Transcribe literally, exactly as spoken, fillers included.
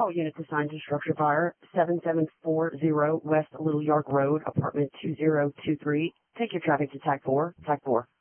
All units assigned to structure fire, seven seven four zero West Little York Road, apartment two zero two three. Take your traffic to TAC four. TAC four.